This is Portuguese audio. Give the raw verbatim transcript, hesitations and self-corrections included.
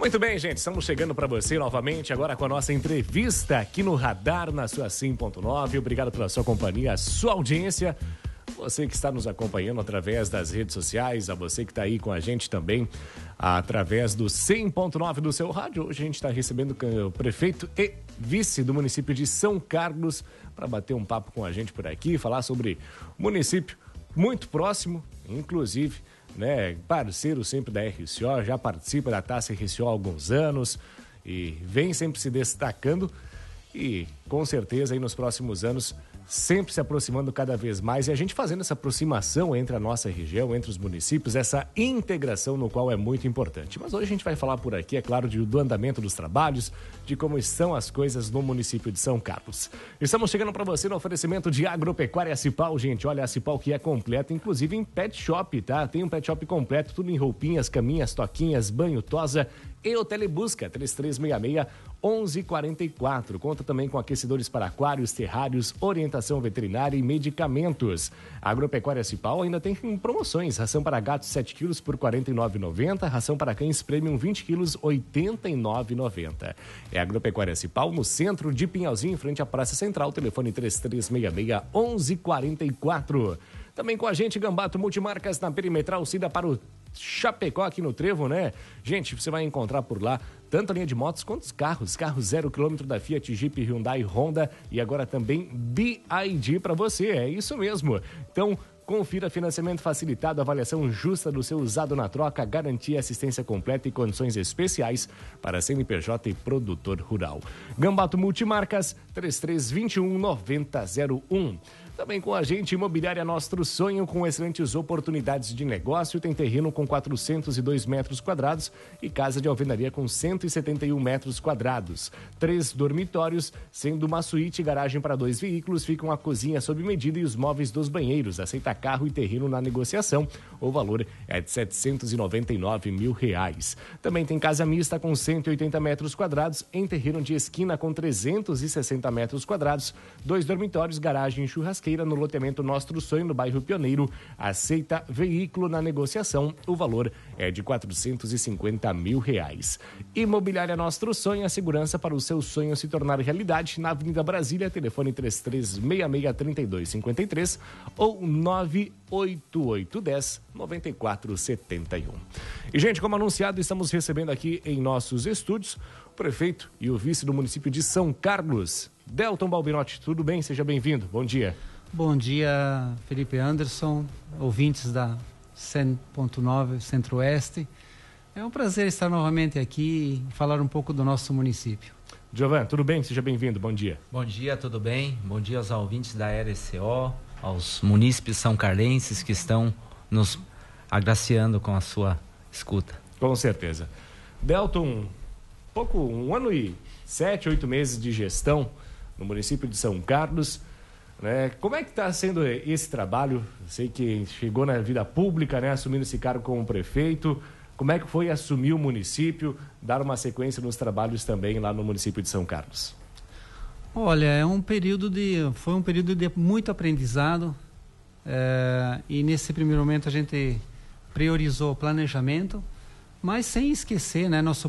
Muito bem, gente, estamos chegando para você novamente agora com a nossa entrevista aqui no Radar, na sua cem ponto nove. Obrigado pela sua companhia, a sua audiência. Você que está nos acompanhando através das redes sociais, a você que está aí com a gente também através do cem ponto nove do seu rádio. Hoje a gente está recebendo o prefeito e vice do município de São Carlos para bater um papo com a gente por aqui, falar sobre o município muito próximo, inclusive, né, parceiro sempre da R C O, já participa da Taça R C O há alguns anos e vem sempre se destacando e com certeza aí nos próximos anos sempre se aproximando cada vez mais e a gente fazendo essa aproximação entre a nossa região, entre os municípios, essa integração no qual é muito importante. Mas hoje a gente vai falar por aqui, é claro, de, do andamento dos trabalhos, de como estão as coisas no município de São Carlos. Estamos chegando para você no oferecimento de Agropecuária Cipal, gente. Olha, a Cipal que é completa, inclusive em pet shop, tá? Tem um pet shop completo, tudo em roupinhas, caminhas, toquinhas, banho, tosa e o Telebusca, três três seis seis, onze quarenta e quatro. Conta também com aquecedores para aquários, terrários, orientação veterinária e medicamentos. A Agropecuária Cipal ainda tem promoções. Ração para gatos sete quilos por quarenta e nove reais e noventa centavos. Ração para cães Premium vinte quilos, oitenta e nove reais e noventa centavos. É a Agropecuária Cipal no centro de Pinhalzinho, em frente à Praça Central. Telefone três três seis seis, onze quarenta e quatro. Também com a gente, Gambato Multimarcas na Perimetral, Cida para o Chapecó aqui no Trevo, né? Gente, você vai encontrar por lá tanto a linha de motos quanto os carros. Carro zero quilômetro da Fiat, Jeep, Hyundai, Honda e agora também B I D para você. É isso mesmo. Então, confira financiamento facilitado, avaliação justa do seu usado na troca, garantia, assistência completa e condições especiais para C N P J e produtor rural. Gambato Multimarcas, três três dois um, nove zero zero um. Também com a gente, Imobiliária Nostro Sonho, com excelentes oportunidades de negócio. Tem terreno com quatrocentos e dois metros quadrados e casa de alvenaria com cento e setenta e um metros quadrados. Três dormitórios, sendo uma suíte e garagem para dois veículos, ficam a cozinha sob medida e os móveis dos banheiros. Aceita carro e terreno na negociação. O valor é de setecentos e noventa e nove mil reais. Também tem casa mista com cento e oitenta metros quadrados, em terreno de esquina com trezentos e sessenta metros quadrados. Dois dormitórios, garagem e churrasqueira no loteamento Nostro Sonho, no bairro Pioneiro. Aceita veículo na negociação. O valor é de quatrocentos e cinquenta mil reais. Imobiliária Nostro Sonho, a segurança para o seu sonho se tornar realidade. Na Avenida Brasília, telefone três três seis seis, três dois cinco três ou nove oito oito um zero, nove quatro sete um. E, gente, como anunciado, estamos recebendo aqui em nossos estúdios o prefeito e o vice do município de São Carlos, Delton Balbinotti. Tudo bem? Seja bem-vindo. Bom dia. Bom dia, Felipe Anderson, ouvintes da cem ponto nove Centro-Oeste. É um prazer estar novamente aqui e falar um pouco do nosso município. Giovanni, tudo bem? Seja bem-vindo. Bom dia. Bom dia, tudo bem? Bom dia aos ouvintes da R C O, aos munícipes são carlenses que estão nos agraciando com a sua escuta. Com certeza. Delton, pouco, um ano e sete, oito meses de gestão no município de São Carlos. Né? Como é que está sendo esse trabalho? Sei que chegou na vida pública, né? Assumindo esse cargo como prefeito. Como é que foi assumir o município, dar uma sequência nos trabalhos também lá no município de São Carlos? Olha, é um período de, foi um período de muito aprendizado é, e nesse primeiro momento a gente priorizou o planejamento, mas sem esquecer, né, nosso